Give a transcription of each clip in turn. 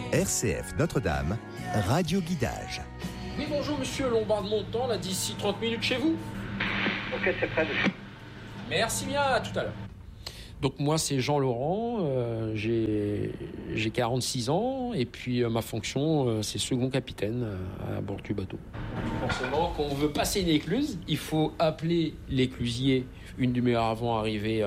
RCF Notre-Dame, Radio Guidage. Oui, bonjour monsieur Lombard-Montant, là d'ici 30 minutes chez vous. Ok, c'est prêt. Merci bien, à tout à l'heure. Donc moi c'est Jean Laurent, j'ai 46 ans et puis ma fonction c'est second capitaine à bord du bateau. Forcément quand on veut passer une écluse, il faut appeler l'éclusier une demi-heure avant d'arriver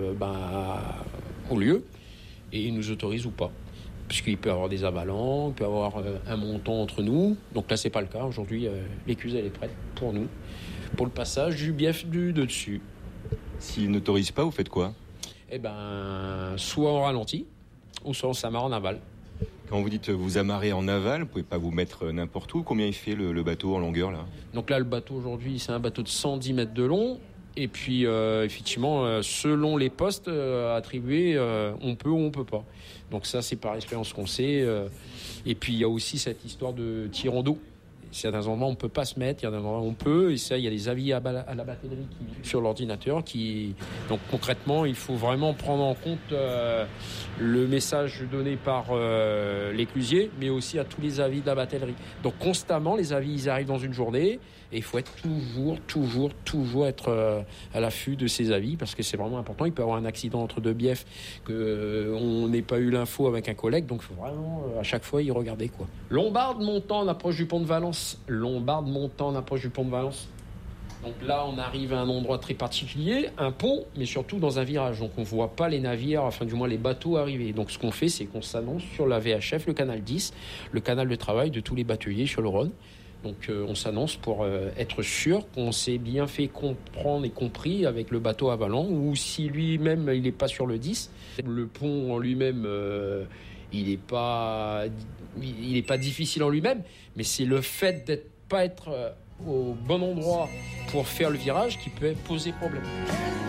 au lieu et il nous autorise ou pas. Puisqu'il peut y avoir des avalants, il peut y avoir un montant entre nous. Donc là c'est pas le cas, aujourd'hui l'écluse elle est prête pour nous, pour le passage du bief du dessus. S'il n'autorise pas, vous faites quoi ? Soit on ralentit, ou soit on s'amarre en aval. Quand vous dites vous amarrer en aval, vous pouvez pas vous mettre n'importe où. Combien il fait le bateau en longueur là ? Donc là, le bateau aujourd'hui, c'est un bateau de 110 mètres de long. Et puis, effectivement, selon les postes attribués, on peut ou on peut pas. Donc ça, c'est par expérience qu'on sait. Et puis, il y a aussi cette histoire de tirant d'eau. Certains endroits on peut pas se mettre, il y a des endroits on peut, et ça il y a des avis à la batellerie sur l'ordinateur donc concrètement il faut vraiment prendre en compte le message donné par l'éclusier, mais aussi à tous les avis de la batellerie. Donc constamment les avis ils arrivent dans une journée et il faut être toujours être à l'affût de ces avis parce que c'est vraiment important. Il peut y avoir un accident entre deux biefs on n'ait pas eu l'info avec un collègue, donc il faut vraiment à chaque fois y regarder quoi. Lombard-Montant, on approche du pont de Valence. Lombard-Montant, on approche du pont de Valence. Donc là, on arrive à un endroit très particulier, un pont, mais surtout dans un virage. Donc on ne voit pas les navires, enfin du moins les bateaux arriver. Donc ce qu'on fait, c'est qu'on s'annonce sur la VHF, le canal 10, le canal de travail de tous les bateliers sur le Rhône. Donc on s'annonce pour être sûr qu'on s'est bien fait comprendre et compris avec le bateau avalant, ou si lui-même il n'est pas sur le 10. Le pont en lui-même... il n'est pas difficile en lui-même, mais c'est le fait d'être pas être au bon endroit pour faire le virage qui peut poser problème.